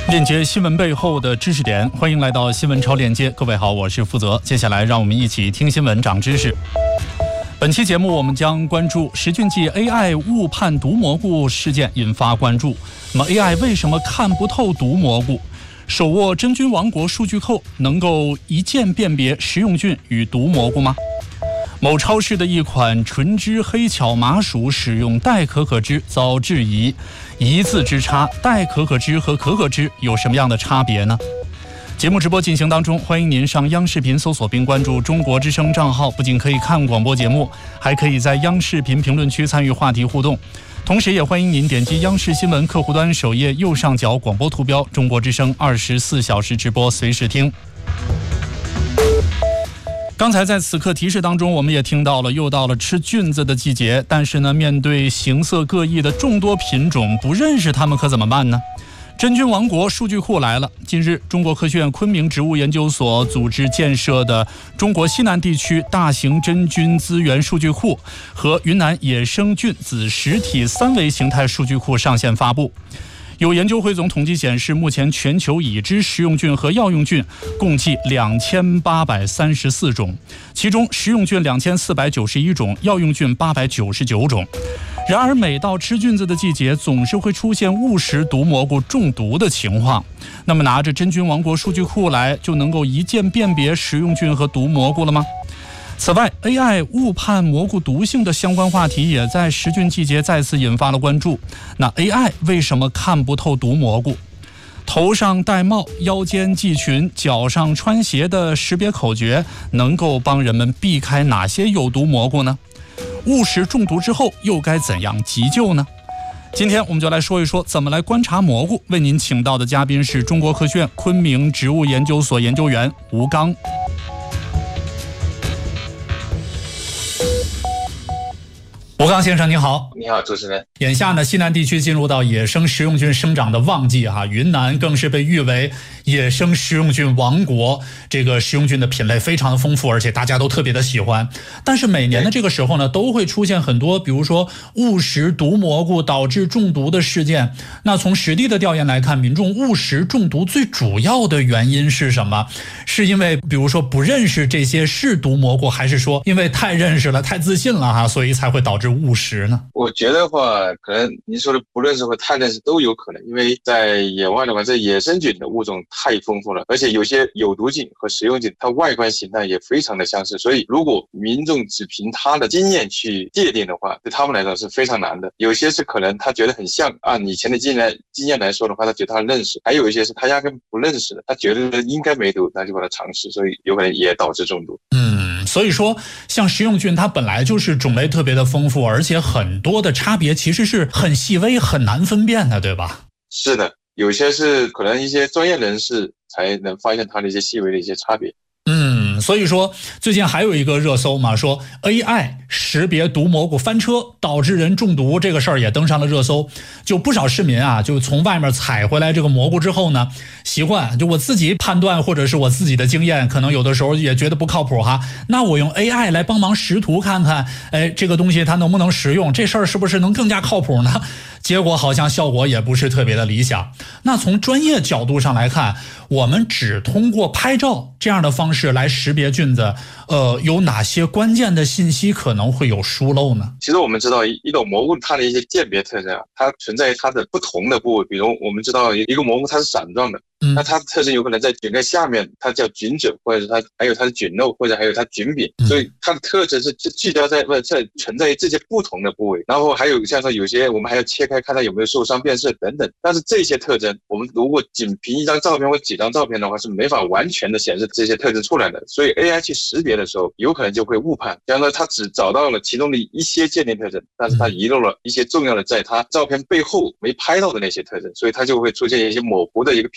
链接新闻背后的知识点，欢迎来到新闻超链接。各位好，我是负责。接下来让我们一起听新闻长知识。本期节目我们将关注石俊记 AI 误判毒蘑菇事件引发关注。那么 AI 为什么看不透毒蘑菇？手握真菌王国数据库能够一键辨别食用菌与毒蘑菇吗？某超市的一款纯脂黑巧麻薯使用代可可脂遭质疑，一字之差，代可可脂和可可脂有什么样的差别呢？节目直播进行当中，欢迎您上央视频搜索并关注中国之声账号，不仅可以看广播节目，还可以在央视频评论区参与话题互动。同时也欢迎您点击央视新闻客户端首页右上角广播图标，中国之声24小时直播随时听。刚才在此刻提示当中，我们也听到了，又到了吃菌子的季节。但是呢，面对形色各异的众多品种，不认识它们可怎么办呢？真菌王国数据库来了。近日，中国科学院昆明植物研究所组织建设的中国西南地区大型真菌资源数据库和云南野生菌子实体3维形态数据库上线发布。有研究汇总统计显示，目前全球已知食用菌和药用菌共计2834种，其中食用菌2491种，药用菌899种。然而，每到吃菌子的季节，总是会出现误食毒蘑菇中毒的情况。那么，拿着真菌王国数据库来，就能够一键辨别食用菌和毒蘑菇了吗？此外 ，AI 误判蘑菇毒性的相关话题也在食菌季节再次引发了关注。那 AI 为什么看不透毒蘑菇？头上戴帽、腰间系裙、脚上穿鞋的识别口诀，能够帮人们避开哪些有毒蘑菇呢？误食中毒之后，又该怎样急救呢？今天我们就来说一说怎么来观察蘑菇。为您请到的嘉宾是中国科学院昆明植物研究所研究员吴刚。吴刚先生您好。 你好，主持人。 眼下呢，西南地区进入到野生食用菌生长的旺季哈，云南更是被誉为野生食用菌王国。这个食用菌的品类非常的丰富，而且大家都特别的喜欢。但是每年的这个时候呢，都会出现很多，比如说误食毒蘑菇导致中毒的事件。那从实地的调研来看，民众误食中毒最主要的原因是什么？是因为比如说不认识这些是毒蘑菇，还是说因为太认识了、太自信了哈，所以才会导致误食呢？ 我觉得话，可能您说的不认识或太认识都有可能，因为在野外的话，这野生菌的物种太丰富了，而且有些有毒菌和食用菌，它外观形态也非常的相似，所以如果民众只凭他的经验去界定的话，对他们来说是非常难的。有些是可能他觉得很像，按以前的经验来说的话，他觉得他认识；还有一些是他压根不认识的，他觉得应该没毒，他就把它尝试，所以有可能也导致中毒。 所以说像食用菌它本来就是种类特别的丰富，而且很多的差别其实是很细微很难分辨的，对吧？ 是的，有些是可能一些专业人士才能发现它的一些细微的一些差别。 所以说最近还有一个热搜嘛，说 AI 识别毒蘑菇翻车导致人中毒，这个事儿也登上了热搜。就不少市民啊，就从外面采回来这个蘑菇之后呢，习惯就我自己判断或者是我自己的经验，可能有的时候也觉得不靠谱哈。那我用 AI 来帮忙识图看看，这个东西它能不能食用，这事儿是不是能更加靠谱呢？结果好像效果也不是特别的理想。那从专业角度上来看，我们只通过拍照这样的方式来识别菌子，有哪些关键的信息可能会有疏漏呢？ 其实我们知道一种蘑菇它的一些鉴别特征啊，它存在它的不同的部位，比如我们知道一个蘑菇它是伞状的，那它的特征有可能在菌盖下面，它叫菌褶，或者是它还有它的菌肉，或者还有它菌柄，所以它的特征是聚焦在存在于这些不同的部位。然后还有像说有些我们还要切开看它有没有受伤变色等等，但是这些特征我们如果仅凭一张照片或几张照片的话是没法完全的显示这些特征出来的，所以 AI 去识别的时候有可能就会误判，比方说它只找到了其中的一些鉴定特征，但是它遗漏了一些重要的在它照片背后没拍到的那些特征，所以它就会出现一些模糊的一个匹配，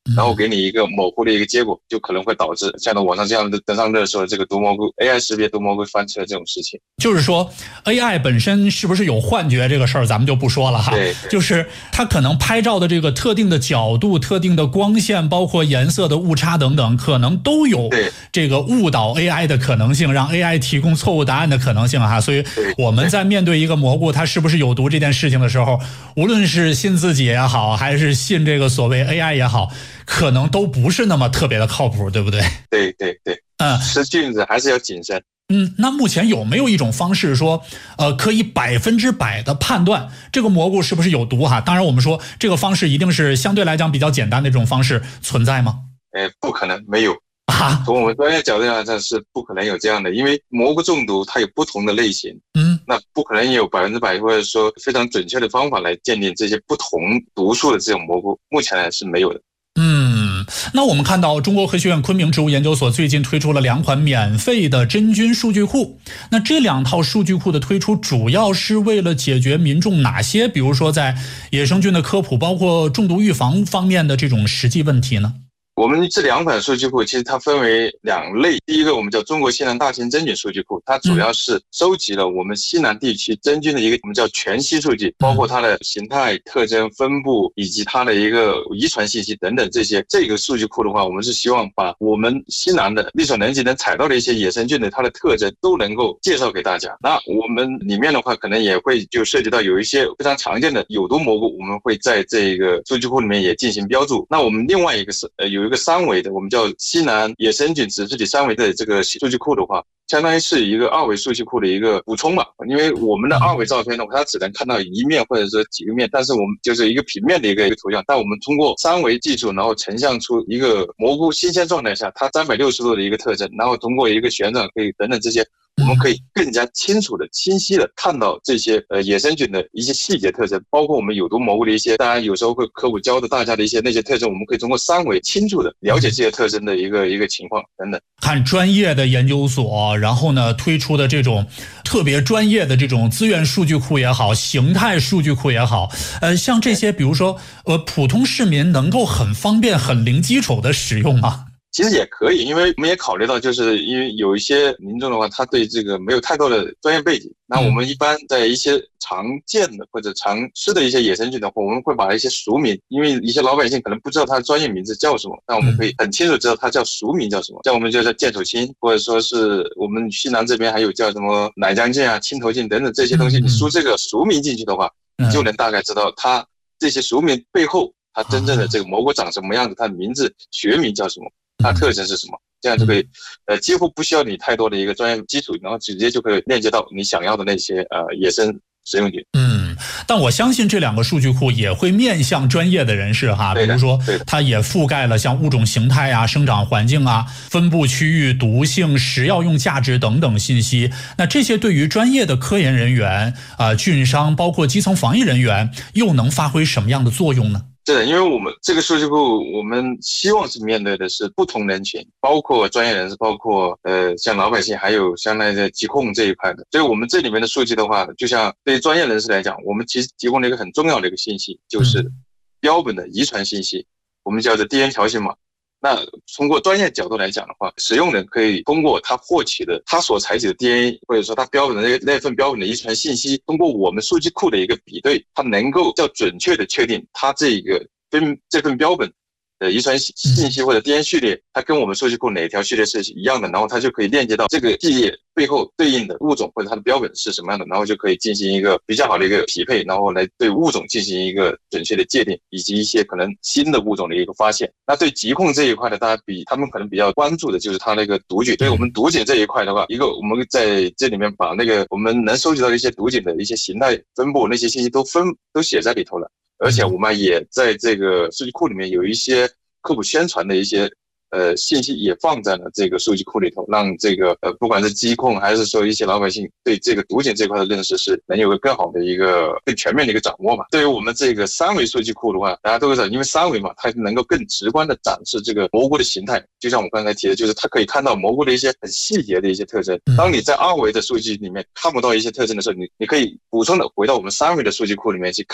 然后给你一个模糊的一个结果，就可能会导致像在网上这样的登上热搜的这个毒蘑菇 AI 识别毒蘑菇翻车的这种事情。 就是说 AI 本身是不是有幻觉这个事儿咱们就不说了哈， 对， 就是它可能拍照的这个特定的角度、特定的光线，包括颜色的误差等等，可能都有这个误导 AI 的可能性，让 AI 提供错误答案的可能性哈。所以我们在面对一个蘑菇它是不是有毒这件事情的时候，无论是信自己也好，还是信这个所谓 AI 也好，可能都不是那么特别的靠谱，对不对？ 对，吃菌子还是要谨慎。 那目前有没有一种方式说，可以100%的判断这个蘑菇是不是有毒哈？当然，我们说这个方式一定是相对来讲比较简单的这种方式存在吗？ 不可能，没有啊。从我们专业角度来讲是不可能有这样的，因为蘑菇中毒它有不同的类型，那不可能有100%或者说非常准确的方法来鉴定这些不同毒素的这种蘑菇，目前来是没有的。 那我们看到中国科学院昆明植物研究所最近推出了2款免费的真菌数据库，那这2套数据库的推出主要是为了解决民众哪些比如说在野生菌的科普包括中毒预防方面的这种实际问题呢？ 我们这2款数据库其实它分为2类，第一个我们叫中国西南大型真菌数据库，它主要是收集了我们西南地区真菌的一个我们叫全息数据，包括它的形态、特征、分布以及它的一个遗传信息等等这些。这个数据库的话，我们是希望把我们西南的力所能及能采到的一些野生菌的它的特征都能够介绍给大家。那我们里面的话可能也会就涉及到有一些非常常见的有毒蘑菇，我们会在这个数据库里面也进行标注。那我们另外一个是有一个3维的，我们叫西南野生菌指数体3维的这个数据库的话，相当于是一个2维数据库的一个补充嘛。因为我们的2维照片的话，它只能看到一面或者说几个面，但是我们就是一个平面的一个图像，但我们通过3维技术，然后呈现出一个蘑菇新鲜状态下它360度的一个特征，然后通过一个旋转可以等等这些，我们可以更加清楚的、清晰的看到这些野生菌的一些细节特征，包括我们有毒蘑菇的一些，当然有时候会科普教的大家的一些那些特征，我们可以通过3维清楚的了解这些特征的一个情况等等。 看专业的研究所，然后呢推出的这种特别专业的这种资源数据库也好，形态数据库也好，像这些比如说普通市民能够很方便、很零基础的使用吗？ 其实也可以，因为我们也考虑到，就是因为有一些民众的话，他对这个没有太多的专业背景。那我们一般在一些常见的或者常吃的一些野生菌的话，我们会把一些俗名，因为一些老百姓可能不知道它的专业名字叫什么，那我们可以很清楚知道它叫俗名叫什么。像我们就叫剑手青，或者说是我们西南这边还有叫什么奶浆菌啊、青头菌等等这些东西，你输这个俗名进去的话，你就能大概知道它这些俗名背后它真正的这个蘑菇长什么样子，它的名字学名叫什么，它特征是什么，这样就可以几乎不需要你太多的一个专业基础，然后直接就可以链接到你想要的那些野生食用菌。 但我相信这2个数据库也会面向专业的人士哈，比如说它也覆盖了像物种形态啊、生长环境啊、分布区域、毒性、食药用价值等等信息。那这些对于专业的科研人员菌商包括基层防疫人员又能发挥什么样的作用呢？ 对的，因为我们这个数据库，我们希望是面对的是不同人群，包括专业人士，包括像老百姓，还有像那个疾控这一块的。所以我们这里面的数据的话，就像对于专业人士来讲，我们其实提供了一个很重要的一个信息，就是标本的遗传信息，我们叫做 DNA 条形码。那通过专业角度来讲的话，使用人可以通过他获取的他所采集的 DNA， 或者说他标本的那份标本的遗传信息，通过我们数据库的一个比对，他能够较准确的确定他这份标本的遗传信息或者 DNA 序列，它跟我们数据库哪条序列是一样的，然后它就可以链接到这个序列背后对应的物种或者它的标本是什么样的，然后就可以进行一个比较好的一个匹配，然后来对物种进行一个准确的界定，以及一些可能新的物种的一个发现。那对疾控这一块的，大家他们可能比较关注的就是它那个毒菌。对我们毒菌这一块的话，一个我们在这里面把那个我们能收集到的一些毒菌的一些形态、分布那些信息都写在里头了。而且我们也在这个数据库里面有一些科普宣传的一些信息也放在了这个数据库里头，让这个不管是疾控还是说一些老百姓对这个毒菌这块的认识是能有个更好的一个更全面的一个掌握嘛。对于我们这个3维数据库的话，大家都知道，因为3维嘛，它能够更直观的展示这个蘑菇的形态，就像我刚才提的，就是它可以看到蘑菇的一些很细节的一些特征。当你在2维的数据里面看不到一些特征的时候，你可以补充的回到我们3维的数据库里面去看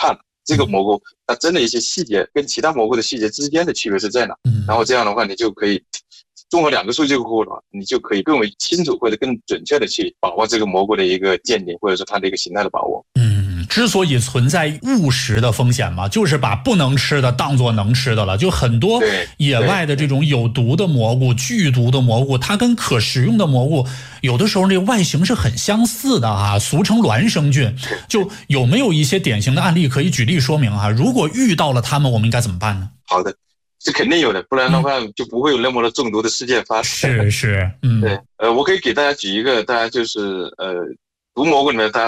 这个蘑菇它真的一些细节跟其他蘑菇的细节之间的区别是在哪，然后这样的话你就可以综合2个数据库了，你就可以更为清楚或者更准确的去把握这个蘑菇的一个鉴定，或者说它的一个形态的把握。 之所以存在误食的风险嘛，就是把不能吃的当作能吃的了。就很多野外的这种有毒的蘑菇、剧毒的蘑菇，它跟可食用的蘑菇有的时候这外形是很相似的啊，俗称孪生菌。就有没有一些典型的案例可以举例说明啊？如果遇到了它们，我们应该怎么办呢？ 好的。是肯定有的，不然的话就不会有那么多中毒的事件发生。 是， 对，我可以给大家举一个，大家就是毒蘑菇里面大家